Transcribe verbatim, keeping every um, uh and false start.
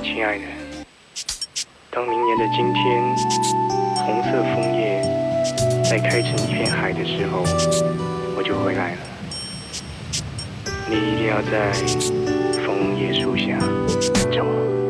亲爱的，当明年的今天，红色枫叶再开成一片海的时候，我就回来了。你一定要在枫叶树下等着我。